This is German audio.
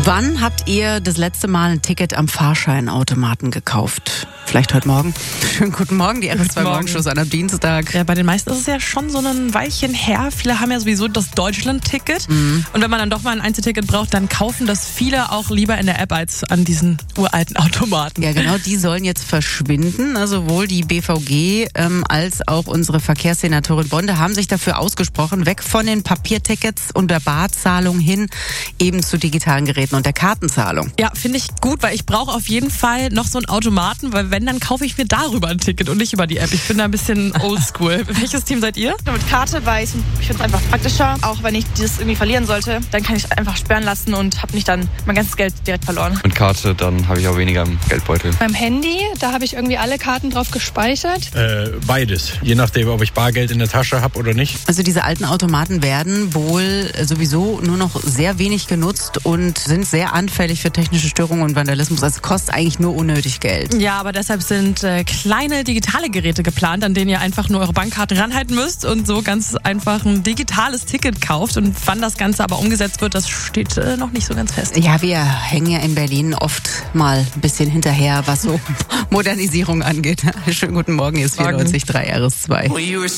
Wann habt ihr das letzte Mal ein Ticket am Fahrscheinautomaten gekauft? Vielleicht heute Morgen? Schönen guten Morgen, die RS2 Morgenshow an einem Dienstag. Ja, bei den meisten ist es ja schon so ein Weilchen her. Viele haben ja sowieso das Deutschland-Ticket. Und wenn man dann doch mal ein Einzelticket braucht, dann kaufen das viele auch lieber in der App als an diesen uralten Automaten. Ja, genau, die sollen jetzt verschwinden. Also sowohl die BVG als auch unsere Verkehrssenatorin Bonde haben sich dafür ausgesprochen, weg von den Papiertickets und der Barzahlung hin eben zu digitalen Geräten und der Kartenzahlung. Ja, finde ich gut, weil ich brauche auf jeden Fall noch so einen Automaten, weil wenn, dann kaufe ich mir darüber ein Ticket und nicht über die App. Ich bin da ein bisschen oldschool. Welches Team seid ihr? Mit Karte, weil ich finde es einfach praktischer. Auch wenn ich dieses irgendwie verlieren sollte, dann kann ich einfach sperren lassen und habe nicht dann mein ganzes Geld direkt verloren. Mit Karte, dann habe ich auch weniger im Geldbeutel. Beim Handy, da habe ich irgendwie alle Karten drauf gespeichert. Beides. Je nachdem, ob ich Bargeld in der Tasche habe oder nicht. Also diese alten Automaten werden wohl sowieso nur noch sehr wenig genutzt und sind sehr anfällig für technische Störungen und Vandalismus. Also kostet eigentlich nur unnötig Geld. Ja, aber deshalb sind kleine digitale Geräte geplant, an denen ihr einfach nur eure Bankkarte ranhalten müsst und so ganz einfach ein digitales Ticket kauft. Und wann das Ganze aber umgesetzt wird, das steht noch nicht so ganz fest. Ja, wir hängen ja in Berlin oft mal ein bisschen hinterher, was so Modernisierung angeht. Schönen guten Morgen, hier ist 94.3 RS2.